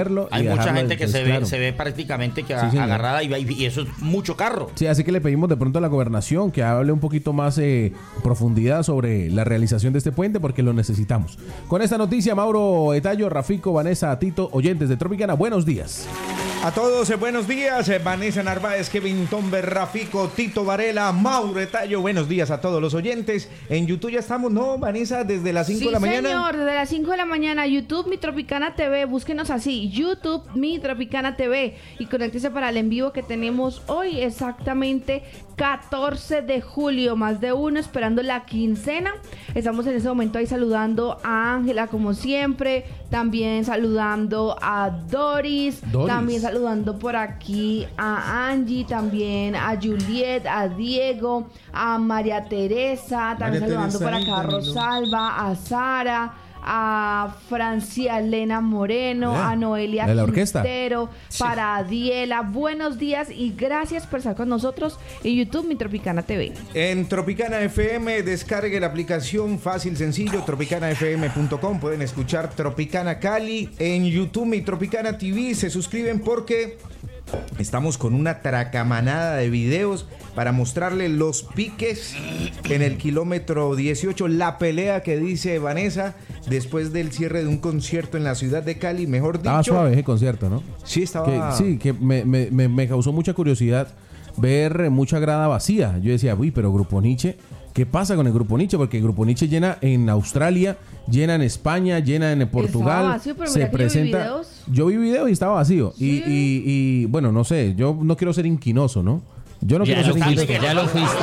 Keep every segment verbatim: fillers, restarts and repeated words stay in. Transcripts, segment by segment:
Hay mucha gente que se ve, claro. se ve prácticamente que sí, agarrada y, y eso es mucho carro. Sí, así que le pedimos de pronto a la gobernación que hable un poquito más eh, profundidad sobre la realización de este puente porque lo necesitamos. Con esta noticia, Mauro Etayo, Rafico, Vanessa, Tito, oyentes de Tropicana, buenos días. A todos, eh, buenos días. Eh, Vanessa Narváez, Kevin Tomber, Rafico, Tito Varela, Mauro Etayo. Buenos días a todos los oyentes. En YouTube ya estamos, ¿no, Vanessa? Desde las cinco sí, de la mañana. Sí, señor, desde las cinco de la mañana. YouTube, Mi Tropicana T V. Búsquenos así, YouTube, Mi Tropicana T V. Y conéctese para el en vivo que tenemos hoy, exactamente catorce de julio. Más de uno esperando la quincena. Estamos en ese momento ahí saludando a Ángela, como siempre. También saludando a Doris. Doris. También saludando por aquí a Angie, también a Juliet, a Diego, a María Teresa, también María saludando Teresa, por acá a Rosalba, a Sara, a Francia Elena Moreno, yeah. a Noelia Quintero, sí. para Adiela. Buenos días y gracias por estar con nosotros en YouTube, Mi Tropicana T V. En Tropicana F M, descargue la aplicación fácil, sencillo, tropicana f m punto com. Pueden escuchar Tropicana Cali. En YouTube, Mi Tropicana T V, se suscriben porque estamos con una tracamanada de videos para mostrarle los piques en el kilómetro dieciocho, la pelea que dice Vanessa después del cierre de un concierto en la ciudad de Cali, mejor dicho. Estaba suave ese concierto, ¿no? Sí, estaba... Que, sí, que me, me, me, me causó mucha curiosidad ver mucha grada vacía. Yo decía, uy, pero Grupo Nietzsche, ¿qué pasa con el Grupo Nietzsche? Porque el Grupo Nietzsche llena en Australia, llena en España, llena en Portugal. Vacío, pero se presenta. Yo vi videos. Yo vi videos y estaba vacío. Sí. Y, y, y bueno, no sé, yo no quiero ser inquinoso, ¿no? Yo no ya quiero ser inquinoso. Ya lo fuiste.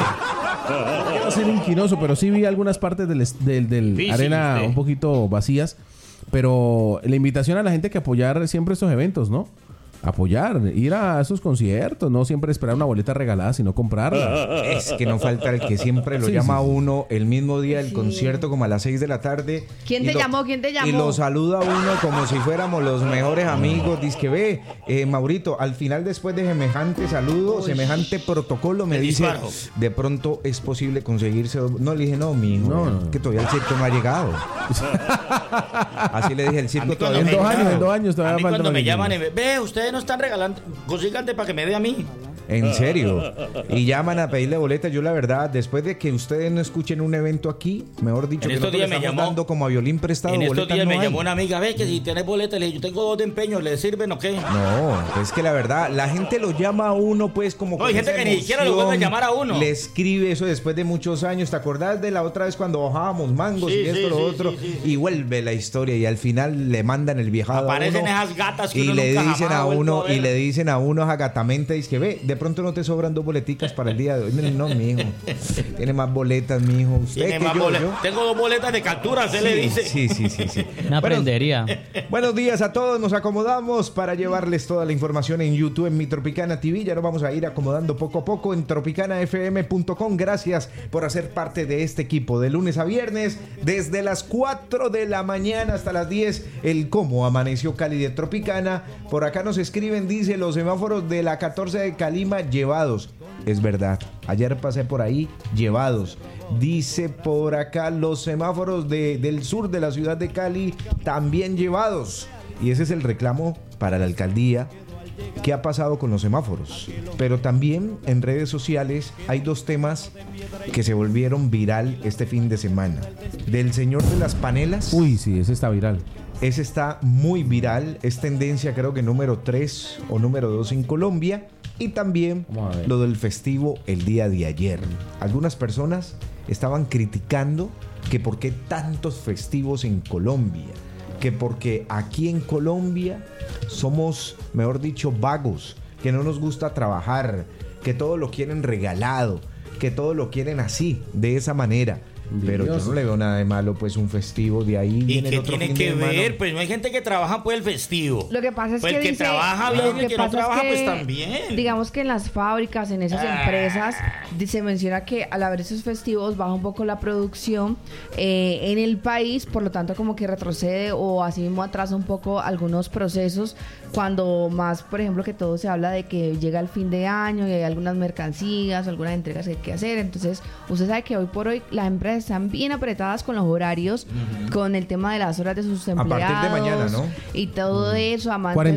No quiero ser inquinoso, pero sí vi algunas partes del, del, del sí, arena sí, sí. un poquito vacías. Pero la invitación a la gente que apoyar siempre estos eventos, ¿no? Apoyar, ir a esos conciertos, no siempre esperar una boleta regalada, sino comprarla. Es que no falta el que siempre lo sí, llama a sí. uno el mismo día del sí. concierto, como a las seis de la tarde. ¿Quién te lo, llamó? ¿Quién te llamó? Y lo saluda a uno como si fuéramos los mejores amigos. Dice que ve, eh, Maurito, al final, después de semejante saludo, Uy. semejante protocolo, me dice, disparo. de pronto es posible conseguirse. No, le dije, no, mijo, no, no. que todavía el circo no ha llegado. Así le dije, el circo todavía en dos años, en dos años todavía a mí cuando me llaman y me, ve, usted no están regalando, consíganse para que me dé a mí. En serio. Y llaman a pedirle boletas. Yo la verdad, después de que ustedes no escuchen un evento aquí, mejor dicho, en que nosotros le estamos llamó, dando como a violín prestado. En estos días no me hay. llamó una amiga, ve que si tienes boletas, le dije, yo tengo dos de empeño, ¿le sirven o qué? No, es que la verdad, la gente lo llama a uno pues como... No, hay gente que emoción, ni siquiera lo vuelve a llamar a uno. Le escribe eso después de muchos años. ¿Te acordás de la otra vez cuando bajábamos mangos sí, y esto, sí, lo sí, otro? Sí, sí, sí. Y vuelve la historia y al final le mandan el viajado Aparecen a uno. esas gatas que y uno le nunca dicen a uno a y le dicen a uno agatamente, dice que ve, de pronto no te sobran dos boleticas para el día de hoy. No, mijo. Tiene más boletas, mijo. Usted Tiene que más yo, boletas. yo. Tengo dos boletas de captura, se sí, le dice. Sí, sí, sí, sí. Una prendería. Buenos días a todos. Nos acomodamos para llevarles toda la información en YouTube, en Mi Tropicana T V. Ya nos vamos a ir acomodando poco a poco en tropicana f m punto com. Gracias por hacer parte de este equipo. De lunes a viernes, desde las cuatro de la mañana hasta las diez, el cómo amaneció Cali de Tropicana. Por acá nos escriben, dice, los semáforos de la catorce de Calima llevados. Es verdad, ayer pasé por ahí llevados. Dice por acá, los semáforos de, del sur de la ciudad de Cali también llevados. Y ese es el reclamo para la alcaldía. ¿Qué ha pasado con los semáforos? Pero también en redes sociales hay dos temas que se volvieron viral este fin de semana. Del señor de las panelas. Uy, sí, ese está viral. Ese está muy viral. Es tendencia, creo que número tres o número dos en Colombia. Y también lo del festivo el día de ayer. Algunas personas estaban criticando que por qué tantos festivos en Colombia. Que porque aquí en Colombia somos, mejor dicho, vagos. Que no nos gusta trabajar. Que todo lo quieren regalado. Que todo lo quieren así, de esa manera. Pero yo no le veo nada de malo, pues, un festivo de ahí. ¿Y qué tiene que ver? Pues no hay gente que trabaja por el festivo. Lo que pasa es pues que el que dice, trabaja bien y el que no trabaja, que, pues también. Digamos que en las fábricas, en esas ah. empresas, se menciona que al haber esos festivos baja un poco la producción eh, en el país, por lo tanto como que retrocede o así mismo atrasa un poco algunos procesos, cuando más, por ejemplo, que todo se habla de que llega el fin de año y hay algunas mercancías, algunas entregas que hay que hacer. Entonces, usted sabe que hoy por hoy las empresas empresas están bien apretadas con los horarios, uh-huh. con el tema de las horas de sus empleados. A partir de mañana, ¿no? Y todo uh-huh. eso, amantes